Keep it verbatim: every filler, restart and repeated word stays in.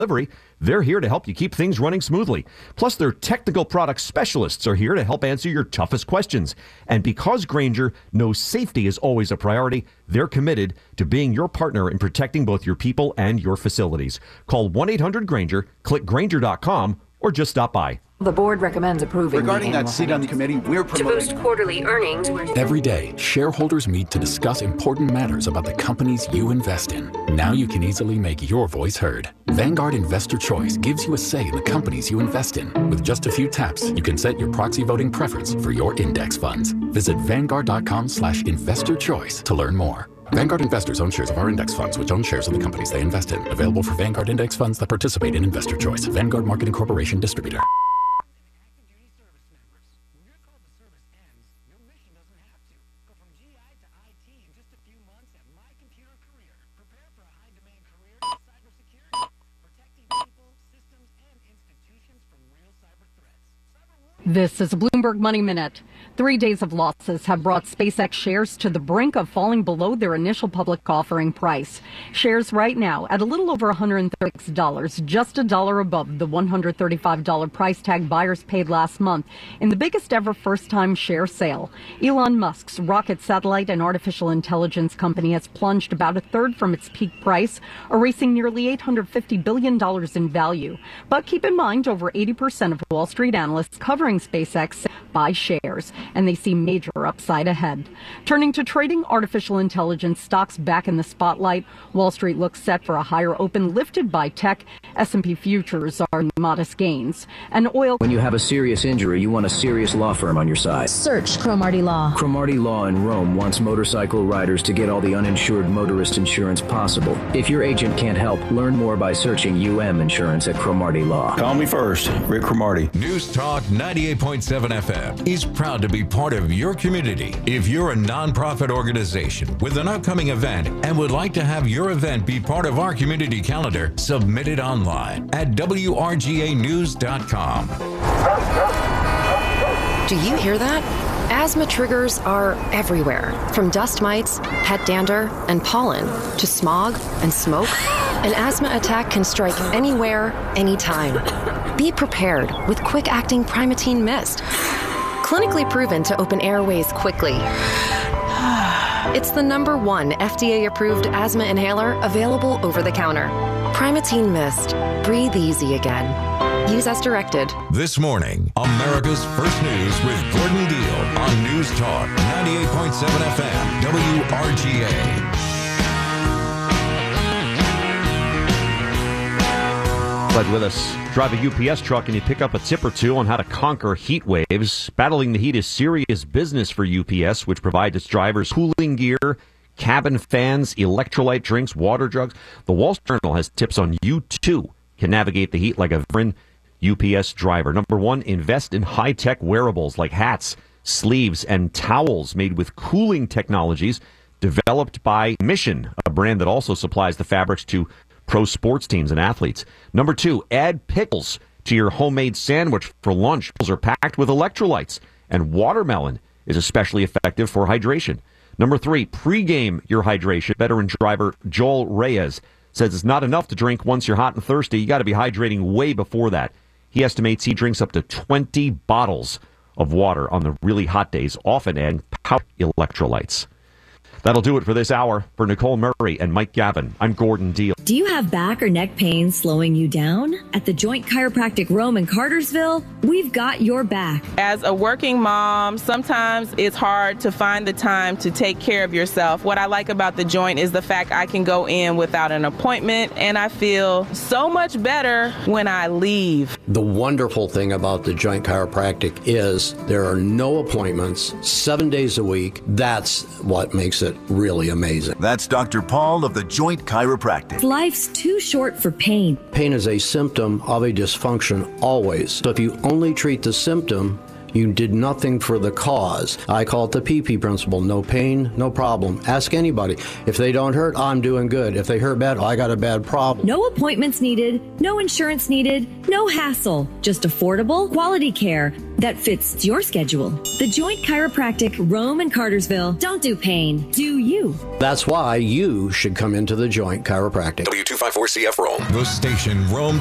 delivery, they're here to help you keep things running smoothly. Plus, their technical product specialists are here to help answer your toughest questions. And because Grainger knows safety is always a priority, they're committed to being your partner in protecting both your people and your facilities. Call one eight hundred Grainger, click Grainger dot com, or just stop by. The board recommends approving. Regarding that seat on the committee, we're promoting to boost quarterly earnings. Every day, shareholders meet to discuss important matters about the companies you invest in. Now you can easily make your voice heard. Vanguard Investor Choice gives you a say in the companies you invest in. With just a few taps, you can set your proxy voting preference for your index funds. Visit vanguard dot com slash investor choice to learn more. Vanguard investors own shares of our index funds, which own shares of the companies they invest in. Available for Vanguard index funds that participate in Investor Choice. Vanguard Marketing Corporation Distributor. This is a Bloomberg Money Minute. Three days of losses have brought SpaceX shares to the brink of falling below their initial public offering price. Shares right now at a little over one hundred thirty-six dollars, just a dollar above the one hundred thirty-five dollars price tag buyers paid last month in the biggest ever first-time share sale. Elon Musk's rocket satellite and artificial intelligence company has plunged about a third from its peak price, erasing nearly eight hundred fifty billion dollars in value. But keep in mind, over eighty percent of Wall Street analysts covering SpaceX buy shares, and they see major upside ahead. Turning to trading, artificial intelligence stocks back in the spotlight. Wall Street looks set for a higher open lifted by tech. S and P futures are in modest gains. And oil. When you have a serious injury, you want a serious law firm on your side. Search Cromartie Law. Cromartie Law in Rome wants motorcycle riders to get all the uninsured motorist insurance possible. If your agent can't help, learn more by searching U M Insurance at Cromartie Law. Call me first, Rick Cromartie. News Talk ninety-eight point seven F M is proud to be part of your community. If you're a nonprofit organization with an upcoming event and would like to have your event be part of our community calendar, submit it online at W R G A news dot com. Do you hear that? Asthma triggers are everywhere, from dust mites, pet dander, and pollen, to smog and smoke. An asthma attack can strike anywhere, anytime. Be prepared with quick-acting Primatene Mist. Clinically proven to open airways quickly. It's the number one F D A-approved asthma inhaler available over the counter. Primatene Mist. Breathe easy again. Use as directed. This morning, America's First News with Gordon Deal on News Talk ninety-eight point seven F M, W R G A. Glad with us. Drive a U P S truck and you pick up a tip or two on how to conquer heat waves. Battling the heat is serious business for U P S, which provides its drivers cooling gear, cabin fans, electrolyte drinks, water jugs. The Wall Street Journal has tips on you, too, can navigate the heat like a veteran U P S driver. Number one, invest in high-tech wearables like hats, sleeves, and towels made with cooling technologies developed by Mission, a brand that also supplies the fabrics to pro sports teams and athletes. Number two, add pickles to your homemade sandwich for lunch. Pickles are packed with electrolytes, and watermelon is especially effective for hydration. Number three, pregame your hydration. Veteran driver Joel Reyes says it's not enough to drink once you're hot and thirsty. You got to be hydrating way before that. He estimates he drinks up to twenty bottles of water on the really hot days, often adding powdered electrolytes. That'll do it for this hour. For Nicole Murray and Mike Gavin, I'm Gordon Deal. Do you have back or neck pain slowing you down? At the Joint Chiropractic Rome in Cartersville, we've got your back. As a working mom, sometimes it's hard to find the time to take care of yourself. What I like about the Joint is the fact I can go in without an appointment, and I feel so much better when I leave. The wonderful thing about the Joint Chiropractic is there are no appointments, seven days a week. That's what makes it really amazing. That's Doctor Paul of the Joint Chiropractic. Life's too short for pain. Pain is a symptom of a dysfunction always. So if you only treat the symptom, You did nothing for the cause. I call it the P P principle. No pain, no problem. Ask anybody. If they don't hurt, I'm doing good. If they hurt bad, I got a bad problem. No appointments needed, no insurance needed, no hassle. Just affordable, quality care that fits your schedule. The Joint Chiropractic, Rome and Cartersville. Don't do pain, do you. That's why you should come into the Joint Chiropractic. W two five four C F Rome. The station Rome